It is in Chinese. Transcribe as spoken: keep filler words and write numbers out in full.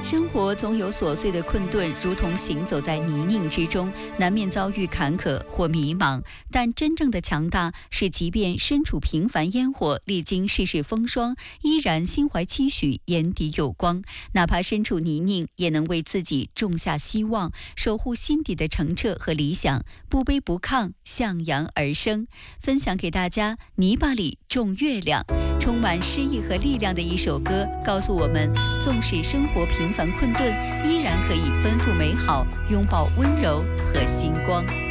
生活总有琐碎的困顿，如同行走在泥泞之中，难免遭遇坎坷或迷茫。但真正的强大是，即便身处平凡烟火，历经世事风霜，依然心怀期许，眼底有光。哪怕身处泥泞，也能为自己种下希望，守护心底的澄澈和理想，不卑不亢，向阳而生。分享给大家，泥巴里种月亮，充满诗意和力量的一首歌，告诉我们，纵使生活平凡困顿，依然可以奔赴美好，拥抱温柔和星光。